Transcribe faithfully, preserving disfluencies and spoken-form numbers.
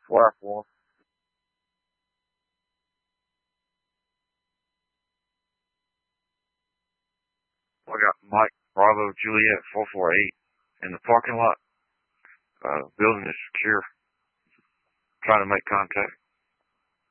Flight one. I got Mike Bravo Juliet four four eight in the parking lot. Uh, building is secure. Trying to make contact.